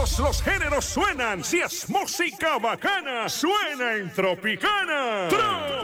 Todos los géneros suenan. Si es música bacana, suena en Tropicana.